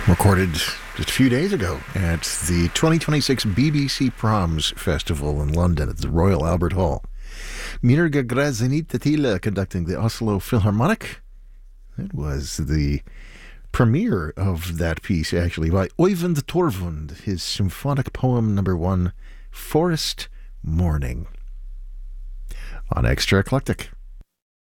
recorded just a few days ago at the 2026 BBC Proms Festival in London at the Royal Albert Hall. Mirga Grazinita conducting the Oslo Philharmonic. It was the premiere of that piece, actually, by Øyvind Torvund, his symphonic poem number 1, Forest Morning, on Extra Eclectic.